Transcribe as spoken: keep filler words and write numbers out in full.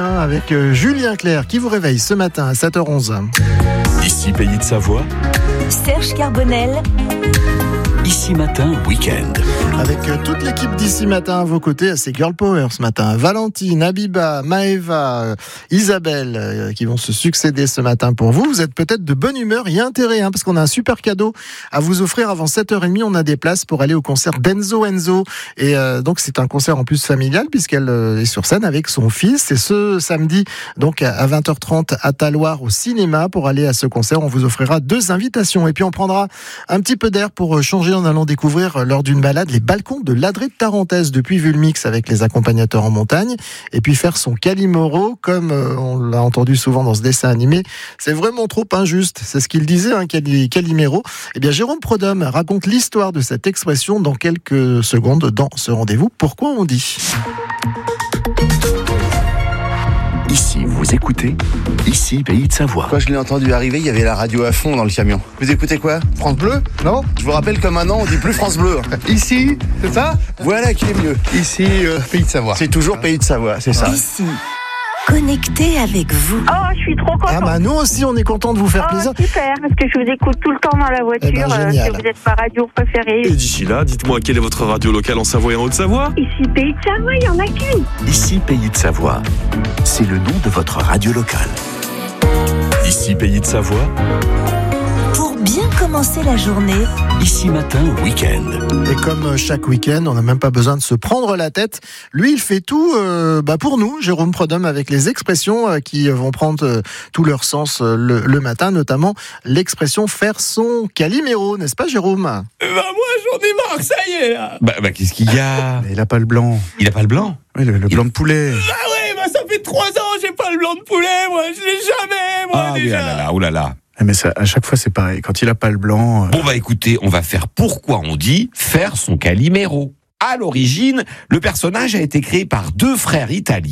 matin avec Julien Clerc qui vous réveille ce matin à sept heures onze. Ici Pays de Savoie. Serge Carbonel. Ici Matin Week-end. Avec toute l'équipe d'Ici Matin à vos côtés, c'est Girl Power ce matin. Valentine, Abiba, Maëva, Isabelle euh, qui vont se succéder ce matin pour vous. Vous êtes peut-être de bonne humeur, il y a intérêt hein, parce qu'on a un super cadeau à vous offrir avant sept heures trente. On a des places pour aller au concert d'Enzo Enzo. Et euh, donc c'est un concert en plus familial puisqu'elle euh, est sur scène avec son fils. Et ce samedi donc à vingt heures trente à Talloires au cinéma. Pour aller à ce concert, on vous offrira deux invitations. Et puis on prendra un petit peu d'air pour changer en allant découvrir lors d'une balade les balcons de l'Adré de Tarentaise depuis Vulmix avec les accompagnateurs en montagne et puis faire son Calimero comme euh, on l'a entendu souvent dans ce dessin animé. C'est vraiment trop injuste, c'est ce qu'il disait hein, Calimero. Eh bien Jérôme Prodhomme raconte l'histoire de cette expression dans quelques secondes dans ce rendez-vous. Pourquoi on dit ? Ici, vous écoutez Ici Pays de Savoie. Quand je l'ai entendu arriver, il y avait la radio à fond dans le camion. Vous écoutez quoi ? France Bleu ? Non ? Je vous rappelle comme un an, on dit plus France Bleu. Ici, c'est ça ? Voilà qui est mieux. Ici, euh, Pays de Savoie. C'est toujours Pays de Savoie, c'est ça. Ici, connecté avec vous. Oh, je suis trop contente. Ah bah nous aussi on est content de vous faire Oh, plaisir. super, parce que je vous écoute tout le temps dans la voiture. Eh ben, euh, génial. que vous êtes ma radio préférée. Et d'ici là, dites-moi, quelle est votre radio locale en Savoie et en Haute-Savoie ? Ici, Pays de Savoie, il n'y en a qu'une. Ici Pays de Savoie. C'est le nom de votre radio locale. Ici Pays de Savoie. Pour bien commencer la journée. Ici Matin Week-end. Et comme chaque week-end, on n'a même pas besoin de se prendre la tête. Lui, il fait tout euh, bah pour nous, Jérôme Prodhomme, avec les expressions euh, qui vont prendre euh, tout leur sens euh, le, le matin, notamment l'expression faire son Calimero, n'est-ce pas Jérôme ? Bah moi j'en ai marre, ça y est là. Bah, bah qu'est-ce qu'il y a ? Il a pas le blanc. Il a pas le blanc ? Oui, le, le blanc de poulet. Ah ouais, bah ça fait trois ans, j'ai pas le blanc de poulet, moi, je l'ai jamais, moi Ah oui, déjà. ah là là, oh là là. Mais ça, à chaque fois, c'est pareil. Quand il a pas le blanc. euh, Bon bah écoutez, on va faire pourquoi on dit faire son Calimero. À l'origine, le personnage a été créé par deux frères italiens.